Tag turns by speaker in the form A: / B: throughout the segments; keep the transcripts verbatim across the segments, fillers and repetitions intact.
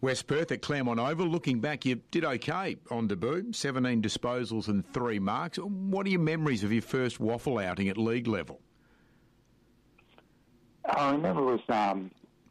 A: West Perth at Claremont Oval. Looking back, you did okay on debut, seventeen disposals and three marks. What are your memories of your first waffle outing at league level?
B: I remember it was, um,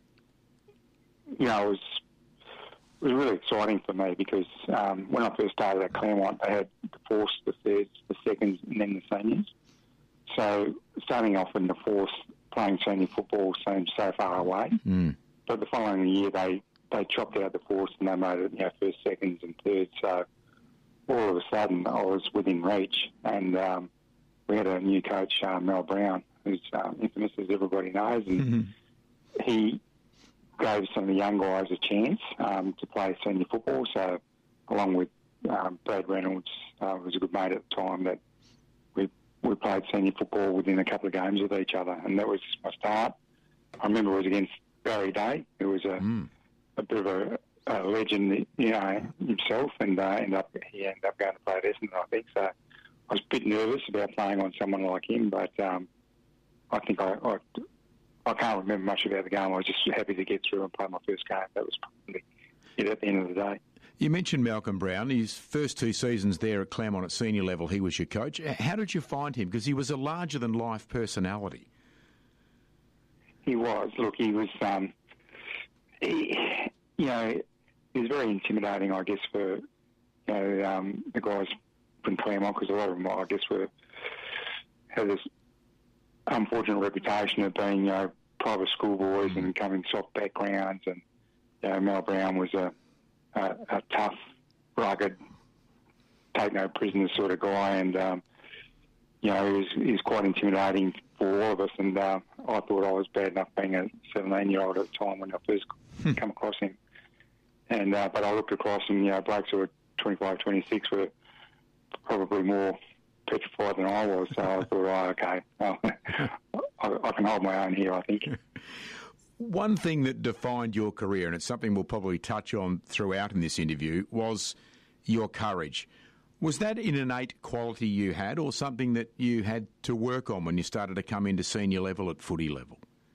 B: you know, it was, it was really exciting for me because um, when I first started at Claremont, they had the force, the thirds, the seconds, and then the seniors. So starting off in the force, playing senior football seemed so far away.
A: Mm.
B: But the following year, they, they chopped out the force and they made it, you know, first, seconds, and thirds. So all of a sudden, I was within reach, and um, we had a new coach, uh, Mel Brown, who's um, infamous, as everybody knows, and
A: Mm-hmm.
B: he gave some of the young guys a chance um, to play senior football. So, along with um, Brad Reynolds, uh, who was a good mate at the time, that we we played senior football within a couple of games with each other, and that was my start. I remember it was against Barry Day, who was a,
A: Mm.
B: a bit of a, a legend, you know, himself, and uh, ended up he ended up going to play at Essendon, I think. So, I was a bit nervous about playing on someone like him, but um, I think I, I I can't remember much about the game. I was just happy to get through and play my first game. That was probably it at the end of the day.
A: You mentioned Malcolm Brown. His first two seasons there at Claremont at senior level, he was your coach. How did you find him? Because he was a larger-than-life personality.
B: He was. Look, he was, um, he, you know, he was very intimidating, I guess, for, you know, um, the guys from Claremont, because a lot of them, I guess, were had this unfortunate reputation of being, you know, private school boys and coming soft backgrounds, and you know, Mel Brown was a, a, a tough, rugged, take no prisoners sort of guy, and um, you know, he was, he was quite intimidating for all of us. And uh, I thought I was bad enough being a seventeen-year-old at the time when I first
A: Hmm.
B: come across him. And uh, but I looked across, and you know, blokes who were twenty-five, twenty-six were probably more petrified than I was. So I thought, oh, okay, well, I, I can hold my own here, I think.
A: One thing that defined your career, and it's something we'll probably touch on throughout in this interview, was your courage. Was that an innate quality you had, or something that you had to work on when you started to come into senior level at footy level?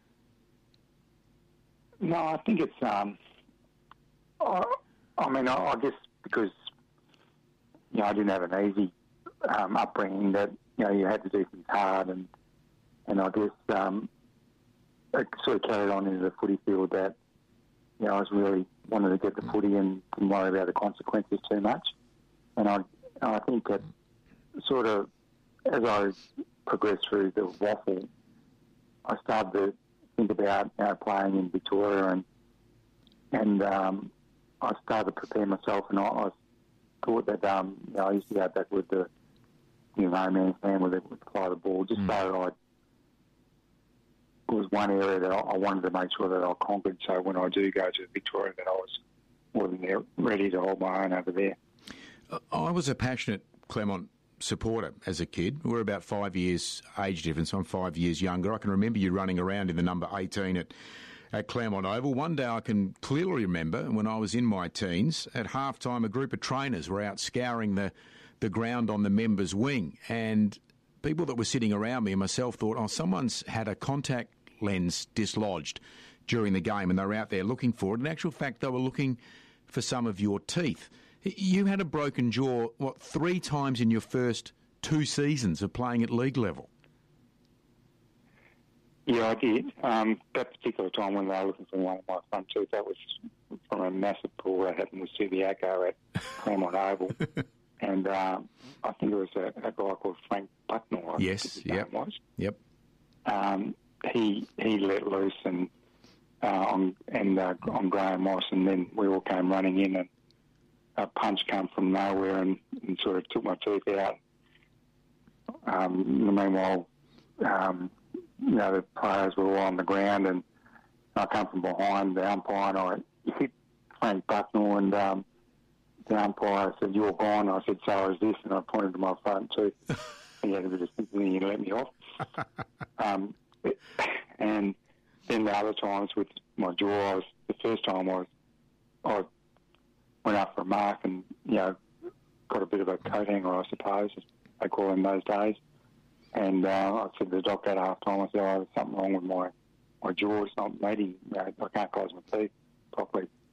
B: No, I think it's, um, I, I mean, I, I guess because, you know, I didn't have an easy um, upbringing, that, you know, you had to do things hard, and, and I guess um, it sort of carried on into the footy field that, you know, I was really wanted to get the footy and didn't worry about the consequences too much. And I, I think that sort of, as I progressed through the waffle, I started to think about, you know, playing in Victoria, and and um, I started to prepare myself, and I, I thought that um, you know, I used to go back with the, you know, man stand with it, with fly the ball, just mm. so I. It was one area that I, I wanted to make sure that I conquered. So when I do go to Victoria, that I was more than there, ready to hold my own over there.
A: I was a passionate Claremont supporter as a kid. We're about five years age difference. I'm five years younger. I can remember you running around in the number eighteen at, at Claremont Oval. One day I can clearly remember when I was in my teens, at halftime a group of trainers were out scouring the, the ground on the members' wing, and people that were sitting around me and myself thought, oh, someone's had a contact lens dislodged during the game, and they were out there looking for it. In actual fact, they were looking for some of your teeth. You had a broken jaw, what, three times in your first two seasons of playing at league level?
B: Yeah, I did. Um, that particular time when they were looking for one of my front teeth, that was from a massive pull that happened to Subiaco at Claremont Oval. And um, I think it was a, a guy called Frank Bucknell.
A: Yes,
B: his
A: yep.
B: name was.
A: Yep.
B: Um, he he let loose and uh, on and uh, on Graham Moss, and then we all came running in, and a punch came from nowhere and, and sort of took my teeth out. Um, meanwhile, um, you know, the players were all on the ground, and I come from behind the umpire, and I hit Frank Bucknell, and um, the umpire said, "You're gone." I said, "So is this," and I pointed to my front tooth. He had a bit of sympathy and he let me off. um, and then the other times with my jaw, I was, the first time I was, I went up for a mark and, you know, got a bit of a coat hanger, I suppose, as they call them those days. And uh, I said to the doctor at half time, I said, oh, there's something wrong with my, my jaw. It's not meeting. You know, I can't close my teeth properly.